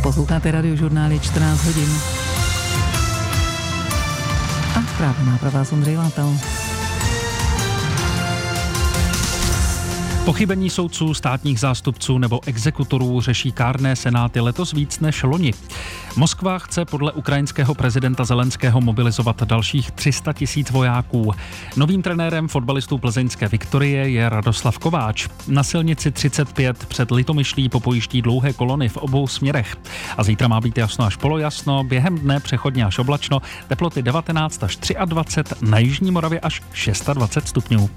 Posloucháte Radiožurnály, 14 hodin. A právě má pro vás Ondřej Látal. Pochybení soudců, státních zástupců nebo exekutorů řeší kárné senáty letos víc než loni. Moskva chce podle ukrajinského prezidenta Zelenského mobilizovat dalších 300 000 vojáků. Novým trenérem fotbalistů plzeňské Viktorie je Radoslav Kováč. Na silnici 35 před Litomyšlí popojíždí dlouhé kolony v obou směrech. A zítra má být jasno až polojasno, během dne přechodně až oblačno, teploty 19 až 23, na jižní Moravě až 26 stupňů.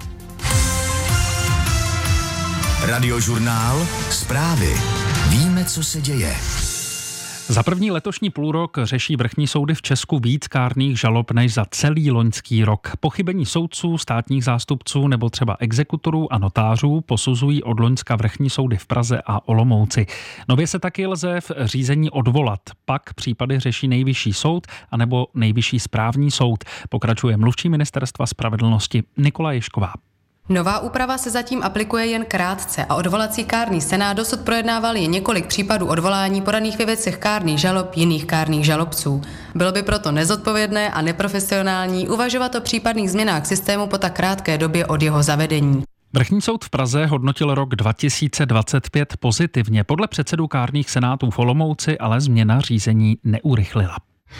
Radiožurnál, zprávy. Víme, co se děje. Za první letošní půlrok řeší vrchní soudy v Česku víc kárných žalob než za celý loňský rok. Pochybení soudců, státních zástupců nebo třeba exekutorů a notářů posuzují od loňska vrchní soudy v Praze a Olomouci. Nově se taky lze v řízení odvolat. Pak případy řeší Nejvyšší soud anebo Nejvyšší správní soud. Pokračuje mluvčí Ministerstva spravedlnosti Nikola Ježková. Nová úprava se zatím aplikuje jen krátce a odvolací kárný senát dosud projednával jen několik případů odvolání podaných ve věcech kárných žalob jiných kárných žalobců. Bylo by proto nezodpovědné a neprofesionální uvažovat o případných změnách systému po tak krátké době od jeho zavedení. Vrchní soud v Praze hodnotil rok 2025 pozitivně. Podle předsedů kárných senátů v Olomouci ale změna řízení neurychlila.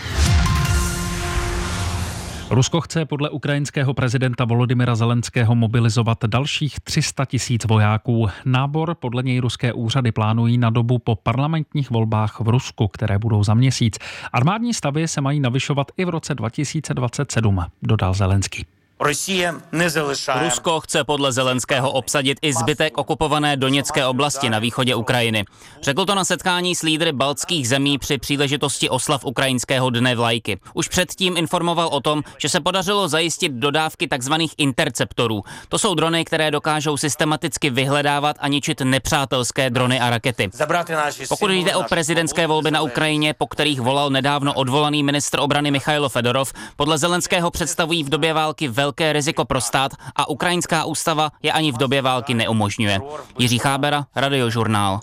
Rusko chce podle ukrajinského prezidenta Volodymyra Zelenského mobilizovat dalších 300 000 vojáků. Nábor podle něj ruské úřady plánují na dobu po parlamentních volbách v Rusku, které budou za měsíc. Armádní stavy se mají navyšovat i v roce 2027, dodal Zelenský. Rusko chce podle Zelenského obsadit i zbytek okupované Doněcké oblasti na východě Ukrajiny. Řekl to na setkání s lídry baltských zemí při příležitosti oslav ukrajinského dne vlajky. Už předtím informoval o tom, že se podařilo zajistit dodávky tzv. Interceptorů. To jsou drony, které dokážou systematicky vyhledávat a ničit nepřátelské drony a rakety. Pokud jde o prezidentské volby na Ukrajině, po kterých volal nedávno odvolaný ministr obrany Michailo Fedorov, podle Zelenského představují v době války velké riziko pro stát a ukrajinská ústava je ani v době války neumožňuje. Jiří Chábera, Radiožurnál.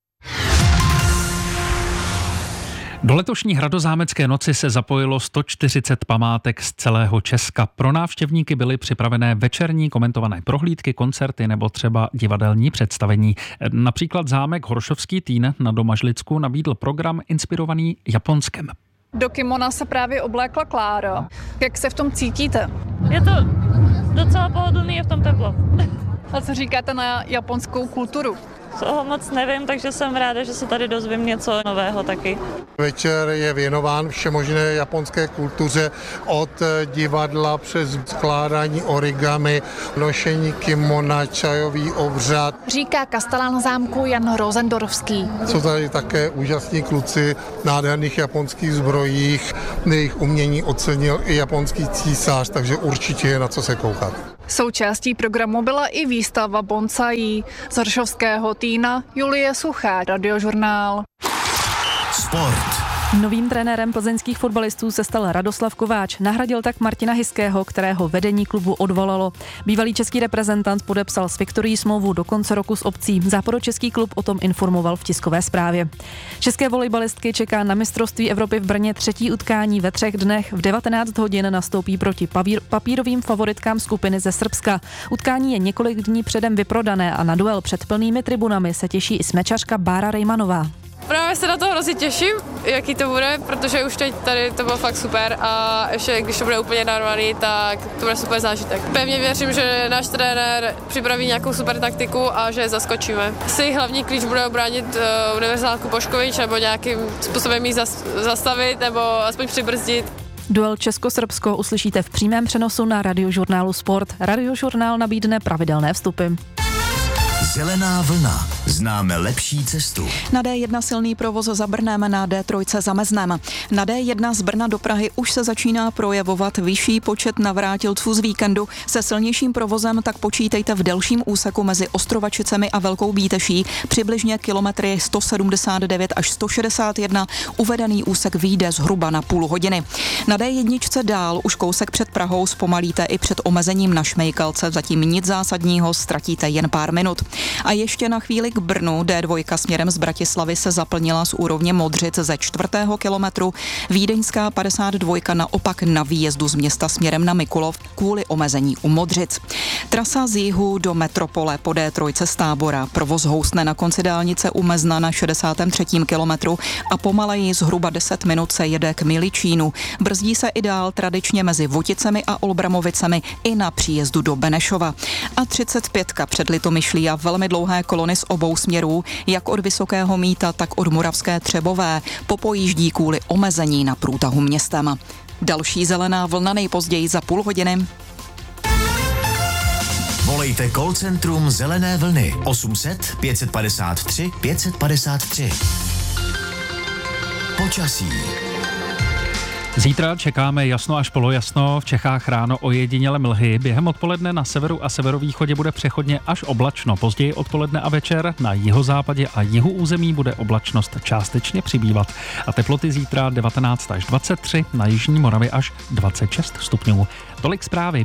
Do letošní Hradozámecké noci se zapojilo 140 památek z celého Česka. Pro návštěvníky byly připravené večerní komentované prohlídky, koncerty nebo třeba divadelní představení. Například zámek Horšovský Týn na Domažlicku nabídl program inspirovaný Japonskem. Do kimona se právě oblékla Klára. Jak se v tom cítíte? Je to docela pohodlný, je v tom teplo. A co říkáte na japonskou kulturu? Toho moc nevím, takže jsem ráda, že se tady dozvím něco nového taky. Večer je věnován všemožné japonské kultuře, od divadla přes skládání origami, nošení kimona, čajový obřad. Říká kastelán zámku Jan Rozendorfský. Jsou tady také úžasní kluci v nádherných japonských zbrojích. Jejich umění ocenil i japonský císař, takže určitě je na co se koukat. Součástí programu byla i výstava bonsaí z Horšovského Týna. Julie Suchá, Radiožurnál. Sport. Novým trenérem plzeňských fotbalistů se stal Radoslav Kováč. Nahradil tak Martina Hyského, kterého vedení klubu odvolalo. Bývalý český reprezentant podepsal s Viktorií smlouvu do konce roku s opcí. Západočeský klub o tom informoval v tiskové zprávě. České volejbalistky čeká na mistrovství Evropy v Brně třetí utkání ve 3 dnech. V 19 hodin nastoupí proti papírovým favoritkám skupiny ze Srbska. Utkání je několik dní předem vyprodané a na duel před plnými tribunami se těší i smečařka Bára Rejmanová. Právě se na to hrozně těším, jaký to bude, protože už teď tady to bylo fakt super a ještě když to bude úplně narvaný, tak to bude super zážitek. Pevně věřím, že náš trenér připraví nějakou super taktiku a že je zaskočíme. Si hlavní klíč bude obránit univerzálku Boškovič nebo nějakým způsobem ji zastavit nebo aspoň přibrzdit. Duel Česko-Srbsko uslyšíte v přímém přenosu na Radiožurnálu Sport. Radiožurnál nabídne pravidelné vstupy. Zelená vlna. Známe lepší cestu. Na D1 silný provoz za Brnem, na D3 za Meznem. Na D1 z Brna do Prahy už se začíná projevovat vyšší počet navrátilců z víkendu. Se silnějším provozem tak počítejte v delším úseku mezi Ostrovačicemi a Velkou Bíteší. Přibližně kilometry 179 až 161. Uvedený úsek vyjde zhruba na půl hodiny. Na D1 dál už kousek před Prahou zpomalíte i před omezením na Šmejkalce. Zatím nic zásadního, ztratíte jen pár minut. A ještě na chvíli k Brnu. D2 směrem z Bratislavy se zaplnila z úrovně Modřic ze 4. kilometru. Vídeňská 52 naopak na výjezdu z města směrem na Mikulov kvůli omezení u Modřic. Trasa z jihu do metropole po D3 z Tábora. Provoz housne na konci dálnice u Mezna na 63. kilometru a pomaleji zhruba 10 minut se jede k Miličínu. Brzdí se i dál tradičně mezi Voticemi a Olbramovicemi i na příjezdu do Benešova. A 35 před Litomyšlí a velmi dlouhé kolony z obou směrů, jak od Vysokého Mýta, tak od Moravské Třebové, popojíždí kvůli omezení na průtahu městem. Další zelená vlna nejpozději za půl hodiny. Volejte call centrum Zelené vlny 800 553 553. Počasí. Zítra čekáme jasno až polojasno, v Čechách ráno ojediněle mlhy. Během odpoledne na severu a severovýchodě bude přechodně až oblačno. Později odpoledne a večer na jihozápadě a jihu území bude oblačnost částečně přibývat. A teploty zítra 19 až 23, na jižní Moravě až 26 stupňů. Tolik zprávy.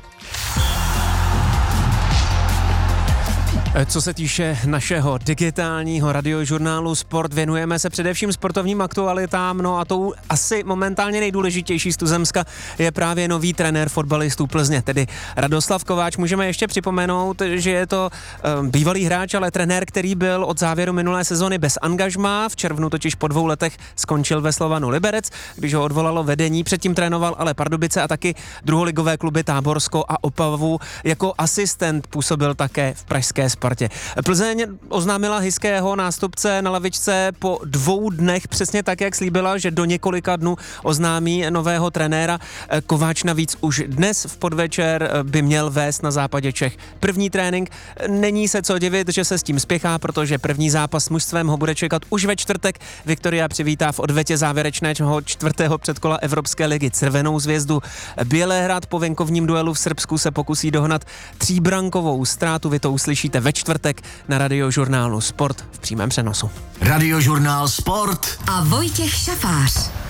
Co se týče našeho digitálního radiožurnálu Sport, věnujeme se především sportovním aktualitám, no a tou asi momentálně nejdůležitější z tuzemska je právě nový trenér fotbalistů Plzně, tedy Radoslav Kováč. Můžeme ještě připomenout, že je to bývalý hráč, ale trenér, který byl od závěru minulé sezony bez angažmá. V červnu totiž po 2 letech skončil ve Slovanu Liberec, když ho odvolalo vedení. Předtím trénoval ale Pardubice a taky druholigové kluby Táborsko a Opavu. Jako asistent působil také v pražské Spartě. Plzeň oznámila Hyského nástupce na lavičce po 2 dnech, přesně tak, jak slíbila, že do několika dnů oznámí nového trenéra. Kováč navíc už dnes v podvečer by měl vést na západě Čech první trénink. Není se co divit, že se s tím spěchá, protože první zápas s mužstvem ho bude čekat už ve čtvrtek. Viktoria přivítá v odvetě závěrečného 4. předkola Evropské ligy Crvenou zvězdu. Bělehrad po venkovním duelu v Srbsku se pokusí dohnat 3brankovou ztrátu. Vy to uslyšíte ve čtvrtek na radiožurnálu Sport v přímém přenosu. Radiožurnál Sport a Vojtěch Šafář.